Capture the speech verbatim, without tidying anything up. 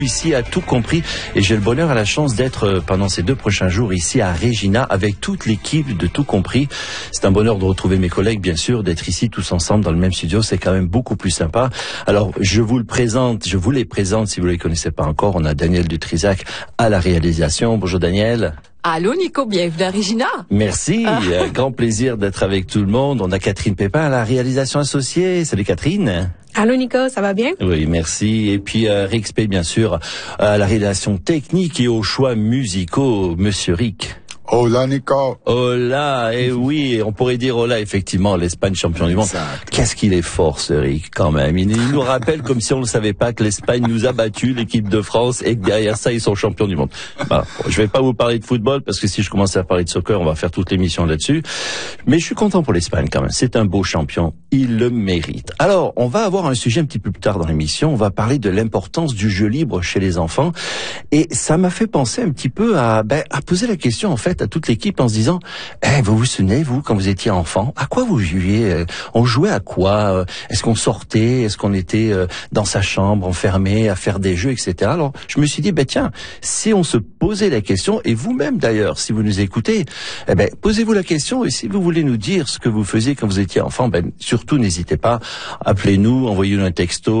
Ici a tout compris et j'ai le bonheur et la chance d'être pendant ces deux prochains jours ici à Regina avec toute l'équipe de Tout Compris. C'est un bonheur de retrouver mes collègues, bien sûr, d'être ici tous ensemble dans le même studio, c'est quand même beaucoup plus sympa. Alors je vous le présente, je vous les présente si vous ne les connaissez pas encore. On a Daniel Dutrisac à la réalisation. Bonjour Daniel. Allô Nico, bienvenue à Regina. Merci, ah. euh, grand plaisir d'être avec tout le monde. On a Catherine Pépin à la réalisation associée. Salut Catherine. Allô Nico, ça va bien? Oui, merci. Et puis euh, Rick Spey, bien sûr, à la réalisation technique et aux choix musicaux, Monsieur Rick. Hola Nico. Hola, et oui, on pourrait dire hola, effectivement, l'Espagne champion du monde. Qu'est-ce qu'il est fort, ce Rick, quand même. Il, il nous rappelle comme si on ne savait pas que l'Espagne nous a battu, l'équipe de France, et que derrière ça, ils sont champions du monde. Bah, je vais pas vous parler de football, parce que si je commence à parler de soccer, on va faire toute l'émission là-dessus. Mais je suis content pour l'Espagne, quand même. C'est un beau champion. Il le mérite. Alors, on va avoir un sujet un petit peu plus tard dans l'émission. On va parler de l'importance du jeu libre chez les enfants. Et ça m'a fait penser un petit peu à, ben, à poser la question, en fait, à toute l'équipe en se disant, eh, vous vous souvenez, vous, quand vous étiez enfant, à quoi vous jouiez? On jouait à quoi? Est-ce qu'on sortait? Est-ce qu'on était dans sa chambre, enfermé, à faire des jeux, et cetera. Alors, je me suis dit, ben tiens, si on se posait la question, et vous-même d'ailleurs, si vous nous écoutez, eh ben, posez-vous la question, et si vous voulez nous dire ce que vous faisiez quand vous étiez enfant, ben, surtout n'hésitez pas, appelez-nous, envoyez-nous un texto,